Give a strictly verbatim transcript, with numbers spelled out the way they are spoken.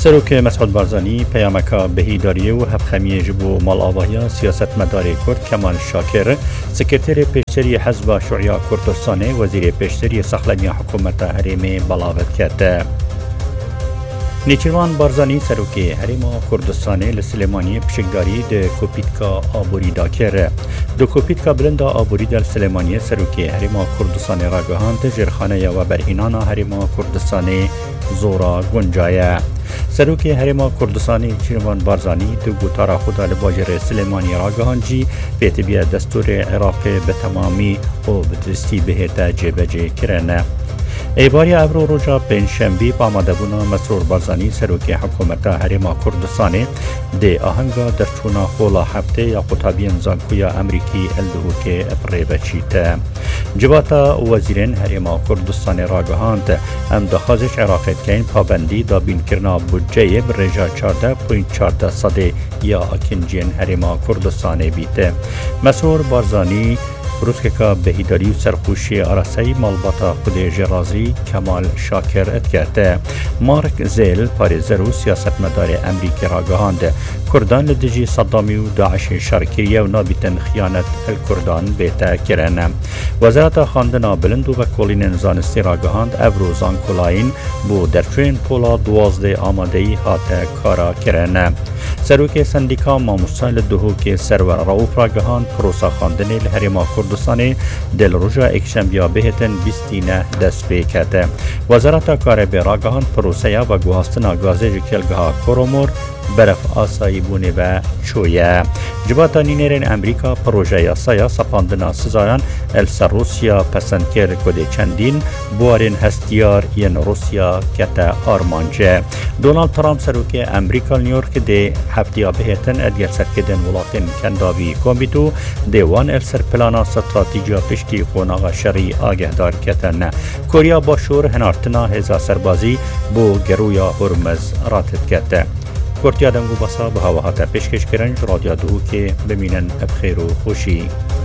سروک مسعود بارزانی پیامک بهیداری و هفخمی جبو مال آوایا سیاست مداری کرد کمال شاکر سکرتر پیشتری حزب شیوعی کردستان وزیر پیشتری ساختمان حکومت هرم بلاوت کرد. نیچروان بارزانی سروک هرم کردستان لسلیمانی پشکداری د کوپیتکا آبوری داکر. دو کوپیتکا بلند آبوری در سلیمانی سروک هرم کردستان راگهاند جرخانه و برهنان هرم کردستان زورا گنجایه. سروک هرم کردستان نیچروان بارزانی دو گوتارا خدا لباجر سلیمانی راگهانجی بیتبیه دستور عراق به تمامی و بدرستی بهت جبجه کرنه. ایباری ابرو روژا پنجشنبه با آماده‌بونا مسرور بارزانی سروک حکومت هرم کردستان ده آهنگا در چونا خولا هفته یا قطابین زانکویا امریکی الدهوک ابری بچیت. جواتا وزیرین هرم کردستان راگهاند ام دخازش عراقیت که این پابندی دا بین کرنا بودجه برجا چارده پوینت چارده صده یا اکنجین هرم کردستان بیت. مسرور بارزانی روزکا بهیداری و سرخوشی عرصی مالباتا خود جرازی کمال شاکر اتکرده. مارک زیل پاریزر و سیاست مدار امریکی راگهاند کردان لدجی صدامی و داعش شارکیه و نابیتن خیانت الکردان بیتا کرن. وزارت خاندنا بلند و کلین زانستی راگهاند ابروزان کلاین بو درچوین پولا دوازده آمادهی هات کارا کرن. سروک سندیکا ماموسال دهوک سرور راوف راگهاند پروسا خاندنی لحرما کردستان دل روژا اکشنبیا بهتن بیستینه دست بیکته. وزارت کار براگهاند پروسیا و گوهستنا گازه جکلگها کرومور برف آسایی بونه و چویه. جباتا نینرین امریکا پروژه یاسایا سپاندنا سزایان السر روسیا پسند کرد کده چندین بوارین هستیار ین روسیا کتا آرمانجه. دونالد ترامپ سروک امریکا نیورک ده هفتیا بهتن ادگر سرکدن ولاتین کنداوی کومیتو ده وان السر پلانا استراتیجیا پشتی قوناغ شری آگه دار کتن. کوریا باشور هنارتنا هزا سربازی بو گرویا هرمز راتت کته. کورتیا دنگو بسا به هواها تا پیشکش کرنج رادیا دهو که بمینن بخیر و خوشی.